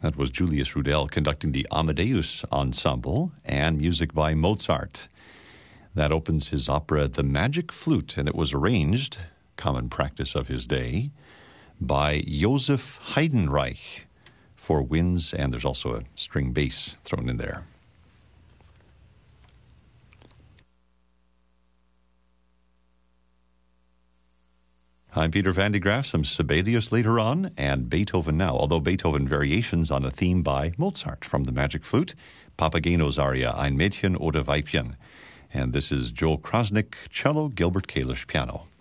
That was Julius Rudel conducting the Amadeus Ensemble and music by Mozart. That opens his opera The Magic Flute, and it was arranged, common practice of his day, by Joseph Heidenreich for winds, and there's also a string bass thrown in there. I'm Peter Van de Graaf, some Sibelius later on, and Beethoven now, although Beethoven variations on a theme by Mozart from The Magic Flute, Papageno's aria Ein Mädchen oder Weibchen. And this is Joel Krasnick, cello, Gilbert Kalish, piano.